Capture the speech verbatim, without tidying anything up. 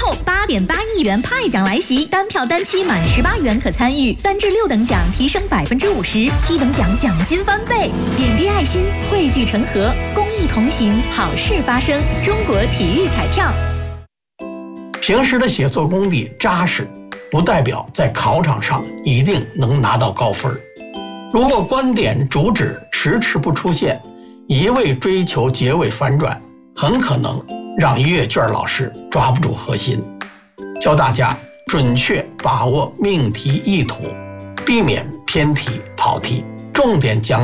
后，八点八亿元派奖来袭，单票单期满十八元可参与，三至六等奖提升百分之五十，七等奖奖金翻倍。点滴爱心，汇聚成河，公益同行，好事发生。中国体育彩票。 平时的写作功底扎实，不代表在考场上一定能拿到高分。如果观点主旨迟迟不出现，一味追求结尾反转，很可能让阅卷老师抓不住核心。教大家准确把握命题意图，避免偏题跑题，重点讲